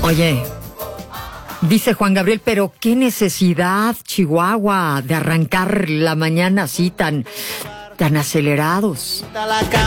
Oye, dice Juan Gabriel, pero qué necesidad, Chihuahua, de arrancar la mañana así tan acelerados.